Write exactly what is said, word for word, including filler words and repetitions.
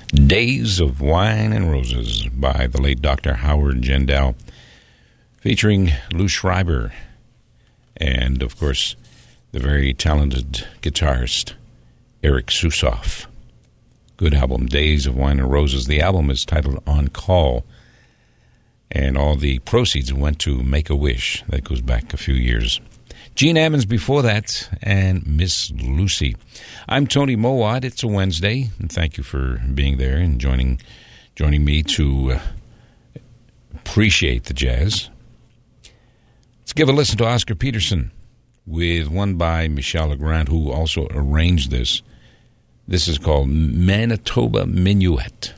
Days of Wine and Roses by the late Doctor Howard Jindal, featuring Lou Schreiber and, of course, the very talented guitarist Eric Susoff. Good album, Days of Wine and Roses. The album is titled On Call, and all the proceeds went to Make-A-Wish. That goes back a few years. Gene Ammons before that, and Miss Lucy. I'm Tony Mowat. It's a Wednesday, and thank you for being there and joining joining me to uh, appreciate the jazz. Let's give a listen to Oscar Peterson with one by Michel Legrand, who also arranged this. This is called Manitoba Minuet.